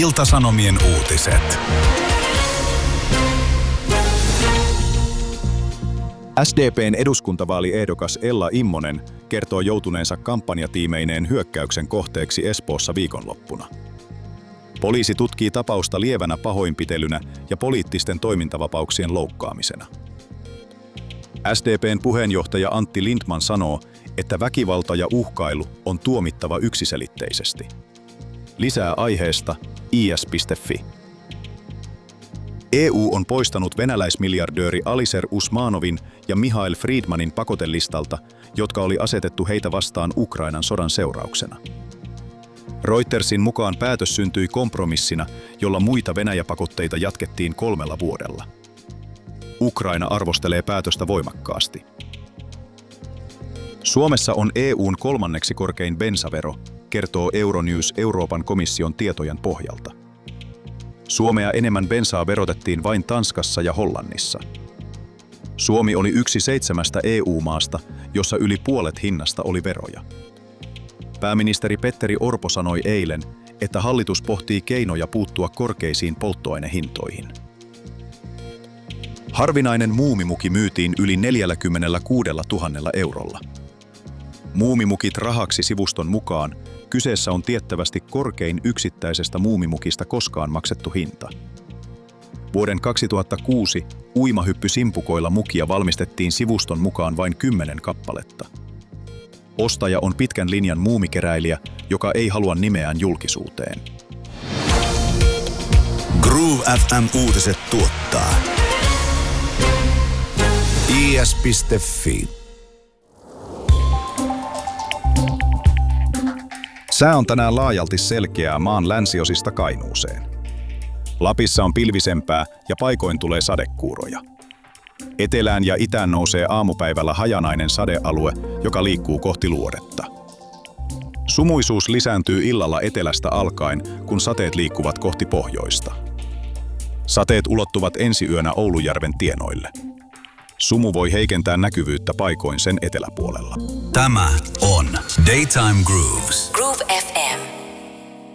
Ilta-Sanomien uutiset. SDP:n eduskuntavaaliehdokas Ella Immonen kertoo joutuneensa kampanjatiimeineen hyökkäyksen kohteeksi Espoossa viikonloppuna. Poliisi tutkii tapausta lievänä pahoinpitelynä ja poliittisten toimintavapauksien loukkaamisena. SDP:n puheenjohtaja Antti Lindtman sanoo, että väkivalta ja uhkailu on tuomittava yksiselitteisesti. Lisää aiheesta is.fi. EU on poistanut venäläismiljardööri Alisher Usmanovin ja Mihail Friedmanin pakotelistalta, jotka oli asetettu heitä vastaan Ukrainan sodan seurauksena. Reutersin mukaan päätös syntyi kompromissina, jolla muita Venäjä-pakotteita jatkettiin 3 vuodella. Ukraina arvostelee päätöstä voimakkaasti. Suomessa on EU:n 3. korkein bensavero, kertoo Euronews Euroopan komission tietojen pohjalta. Suomea enemmän bensaa verotettiin vain Tanskassa ja Hollannissa. Suomi oli yksi 7 EU-maasta, jossa yli puolet hinnasta oli veroja. Pääministeri Petteri Orpo sanoi eilen, että hallitus pohtii keinoja puuttua korkeisiin polttoainehintoihin. Harvinainen muumimuki myytiin yli 46 000 eurolla. Muumimukit rahaksi -sivuston mukaan kyseessä on tiettävästi korkein yksittäisestä muumimukista koskaan maksettu hinta. Vuoden 2006 uimahyppysimpukoilla mukia valmistettiin sivuston mukaan vain 10 kappaletta. Ostaja on pitkän linjan muumikeräilijä, joka ei halua nimeään julkisuuteen. Groove FM uutiset tuottaa is.fi. Sää on tänään laajalti selkeää maan länsiosista Kainuuseen. Lapissa on pilvisempää ja paikoin tulee sadekuuroja. Etelään ja itään nousee aamupäivällä hajanainen sadealue, joka liikkuu kohti luodetta. Sumuisuus lisääntyy illalla etelästä alkaen, kun sateet liikkuvat kohti pohjoista. Sateet ulottuvat ensi yönä Oulujärven tienoille. Sumu voi heikentää näkyvyyttä paikoin sen eteläpuolella. Tämä on Daytime Grooves. Groove FM.